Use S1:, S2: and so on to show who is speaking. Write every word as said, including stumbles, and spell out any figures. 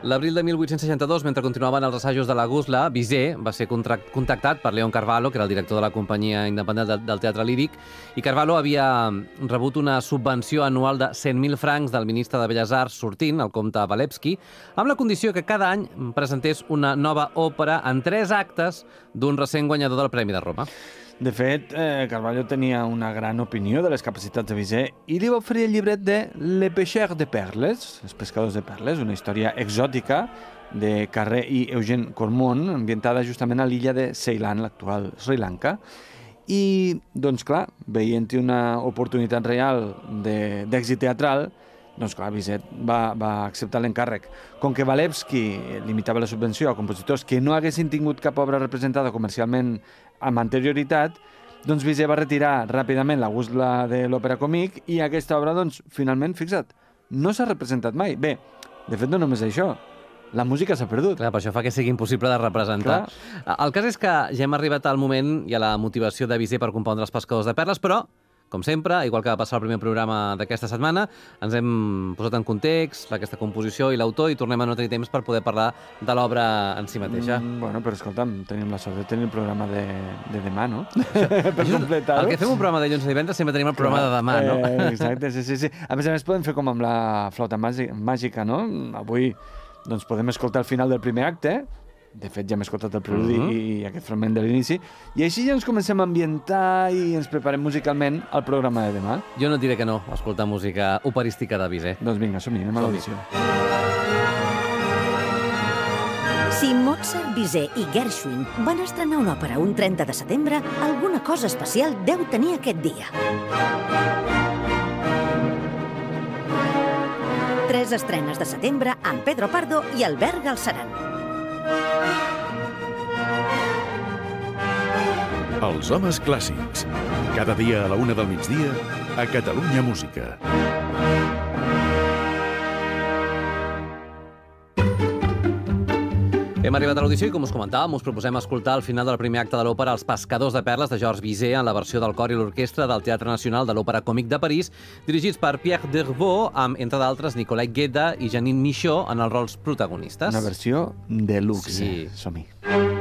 S1: L'abril de mil vuit-cents seixanta-dos, mentre continuaven els assajos de la Gusla, Bizet va ser contactat per Leon Carvalho, que era el director de la companyia independent del Teatre Líric, i Carvalho havia rebut una subvenció anual de cent mil francs del ministre de Belles Arts sortint, el comte Walewski, amb la condició que cada any presentés una nova òpera en tres actes d'un recent guanyador del Premi de Roma.
S2: De fet, eh, Carvalho tenia una gran opinió de les capacitats de Bizet i li va oferir el llibret de Le Pêcheurs de Perles, Els pescadors de perles, una història exòtica de Carré i Eugène Cormon, ambientada justament a l'illa de Ceilan, l'actual Sri Lanka. I, doncs clar, veient-hi una oportunitat real d'èxit teatral, doncs clar, Bizet va, va acceptar l'encàrrec. Com que Walewski limitava la subvenció a compositors que no haguessin tingut cap obra representada comercialment amb anterioritat, doncs Bizet va retirar ràpidament la Gusla de l'òpera còmic i aquesta obra, doncs, finalment, fixa't, no s'ha representat mai. Bé, de fet, no només això, la música s'ha perdut.
S1: Clar, per això fa que sigui impossible de representar. Clar. El cas és que ja hem arribat al moment i a la motivació de Bizet per compondre Els pescadors de perles, però com sempre, igual que va passar el primer programa d'aquesta setmana, ens hem posat en context aquesta composició i l'autor i tornem a no tenir temps per poder parlar de l'obra en si mateixa.
S2: Mm, bueno, però escolta'm, tenim la sort de tenir el programa de, de demà, no? Per completar-ho.
S1: El que fem un programa de dilluns a divendres sempre tenim el programa
S2: Clar,
S1: de demà, no?
S2: Eh, exacte, sí, sí, sí. A més a més, podem fer com amb la flauta màgica, no? Avui doncs, podem escoltar el final del primer acte. De fet, ja hem escoltat el preludi uh-huh. i aquest fragment de l'inici. I així ja ens comencem a ambientar i ens preparem musicalment al programa de demà.
S1: Jo no et diré que no, escoltar música operística de Bizet.
S2: Doncs vinga, som-hi, anem a l'audició.
S3: Si Mozart, Bizet i Gershwin van estrenar una òpera un trenta de setembre, alguna cosa especial deu tenir aquest dia. Tres estrenes de setembre amb Pedro Pardo i Albert Galceran.
S4: Els homes clàssics. Cada dia a la una del migdia a Catalunya Música.
S1: Hem arribat a l'audició i, com us comentàvem, us proposem escoltar el final del primer acte de l'òpera Els pescadors de perles de Georges Bizet en la versió del cor i l'orquestra del Teatre Nacional de l'Òpera Còmic de París, dirigits per Pierre Dervaux, amb, entre d'altres, Nicolette Guedda i Janine Michaud en els rols protagonistes.
S2: Una versió de luxe.
S1: Sí.
S2: Som-hi.